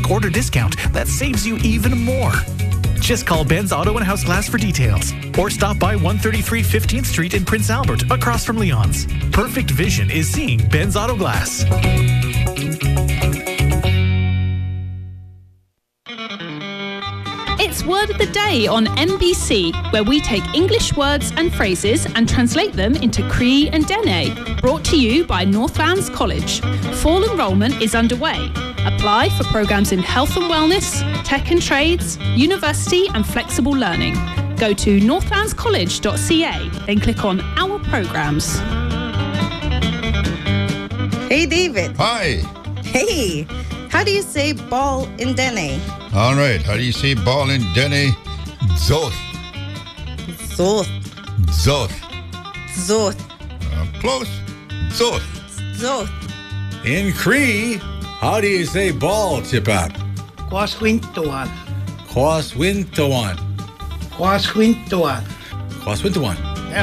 make order discount that saves you even more. Just call Ben's Auto and House Glass for details, or stop by 133 15th Street in Prince Albert, across from Leon's. Perfect vision is seeing Ben's Auto Glass. It's Word of the Day on MBC, where we take English words and phrases and translate them into Cree and Dene. Brought to you by Northlands College. Fall enrolment is underway. Apply for programs in health and wellness, tech and trades, university and flexible learning. Go to northlandscollege.ca, then click on Our Programs. Hey, David. Hi. Hey. How do you say ball in Dene? All right. How do you say ball in Dene? Zoth. Zoth. Zoth. Zoth. Close. Zoth. Zoth. In Cree, how do you say ball, Chipap? Kwaswintuan. Kwaswintuan. Kwaswintuan. Kwaswintuan.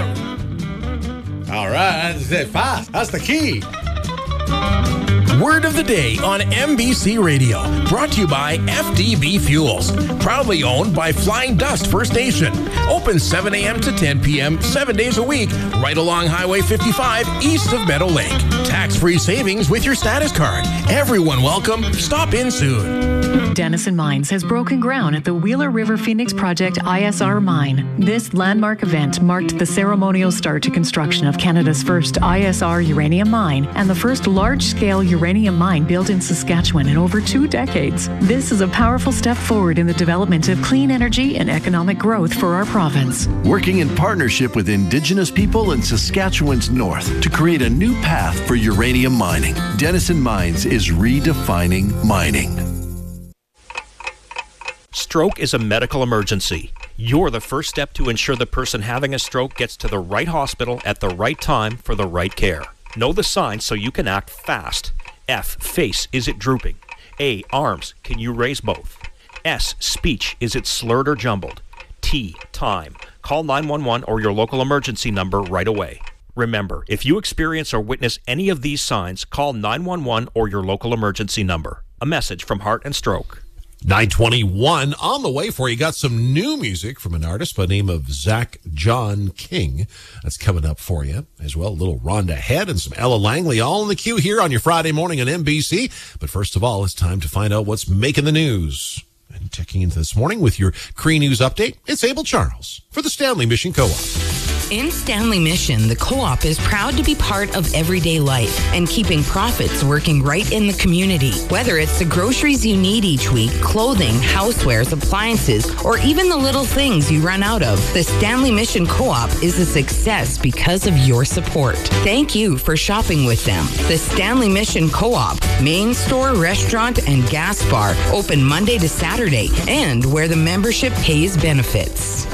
All right, that's it. Fast. That's the key. Word of the Day on MBC Radio. Brought to you by FDB Fuels. Proudly owned by Flying Dust First Nation. Open 7 a.m. to 10 p.m. 7 days a week, right along Highway 55 east of Meadow Lake. Tax-free savings with your status card. Everyone welcome. Stop in soon. Denison Mines has broken ground at the Wheeler River Phoenix Project ISR mine. This landmark event marked the ceremonial start to construction of Canada's first ISR uranium mine and the first large-scale uranium mine built in Saskatchewan in over 2 decades. This is a powerful step forward in the development of clean energy and economic growth for our province. Working in partnership with Indigenous people in Saskatchewan's north to create a new path for uranium mining. Denison Mines is redefining mining. Stroke is a medical emergency. You're the first step to ensure the person having a stroke gets to the right hospital at the right time for the right care. Know the signs so you can act fast. F, face, is it drooping? A, arms, can you raise both? S, speech, is it slurred or jumbled? T, time. Call 911 or your local emergency number right away. Remember, if you experience or witness any of these signs, call 911 or your local emergency number. A message from Heart and Stroke. 9:21 on the way for you. Got some new music from an artist by the name of Zach John King. That's coming up for you as well. A little Rhonda Head and some Ella Langley all in the queue here on your Friday morning on NBC. But first of all, it's time to find out what's making the news. And checking into this morning with your Cree News update, it's Abel Charles for the Stanley Mission Co-op. In Stanley Mission, the co-op is proud to be part of everyday life and keeping profits working right in the community. Whether it's the groceries you need each week, clothing, housewares, appliances, or even the little things you run out of, the Stanley Mission Co-op is a success because of your support. Thank you for shopping with them. The Stanley Mission Co-op, main store, restaurant, and gas bar, open Monday to Saturday, and where the membership pays benefits.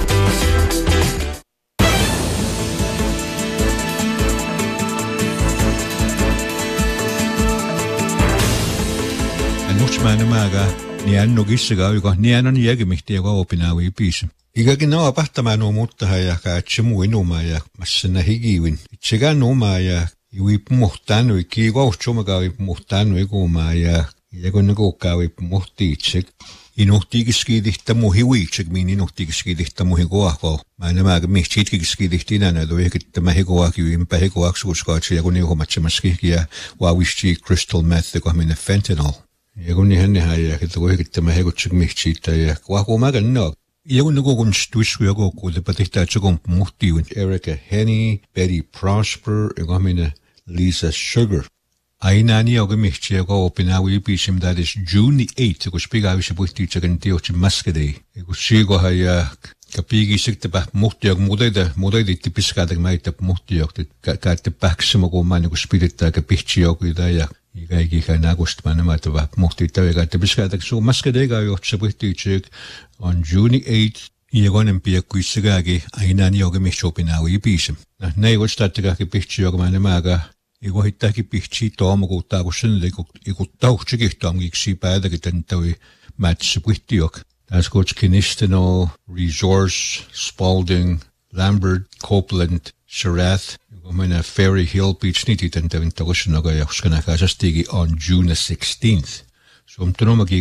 Maga nian nogissaga joka nian jägimihtiä opinawi piis. Igakin no apahtamano mutta ja kaatsumu inuma ja massana higiwin. Tsiga noma ja iwi muhtanu ki gochuma wi muhtanu iguma ja kun gokawi muhtiitsik. Inuhtigiskidihta muhiwiitsik min inuhtigiskidihta muhigoako. Maga mihtigiskidihtina na doikit mahigoaki impehigoaks uskaatsi ja kun ihomatsemaskia wawisti crystal meth ko min fentanyl. Ja kun henne haja, että koikittamme heikotsik mihtsiitä ja kuakumagan no. Ja kun kun stuiskuja kokuuta patihtaa tsekon muhtiun Erica Henny, Betty Prosper, ja minä Lisa Sugar. Aina ni joka mihtsiä ko opinawi pisim that is June 8th, kun spigaavisä puhtii tsekan teotsi maskadei. Ja kun siiko haja kapigi siktepä muhtiak muuteitti piskaata maita muhtiak, että päksimo kun mä kun spidittaa kapihtsijokuita ja Ikaikikai nakustamaan nämä ovat muhtiittavia, että piskäätäkö sun maskadeiga johtsa puhtiitsik on June 8th, ja konen piakkuissakaakin aina joka mihtsopinaawi piisim. Ne ei voistaattakaakin pihtsi joka mä nämäkä, ei voittaakin pihtsi toamakuuttaa, kun sen ikut tauhtsikihtoamkiksi päätäkin täntävi mätsissä puhtiok. Tässä kotskinisteno, Resource, Spalding, Lambert, Copeland, Sherath, Minä Ferry Hill Beach niitä täntävin takussanaga ja uskanakaa on June 16th. So